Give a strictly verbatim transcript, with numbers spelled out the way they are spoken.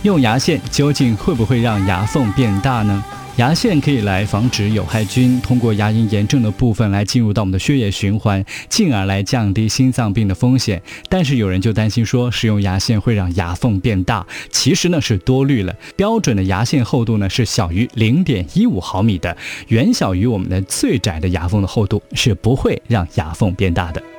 用牙线究竟会不会让牙缝变大呢？牙线可以来防止有害菌通过牙龈炎症的部分来进入到我们的血液循环，进而来降低心脏病的风险。但是有人就担心说，使用牙线会让牙缝变大，其实呢是多虑了。标准的牙线厚度呢是小于 零点一五毫米的，远小于我们的最窄的牙缝的厚度，是不会让牙缝变大的。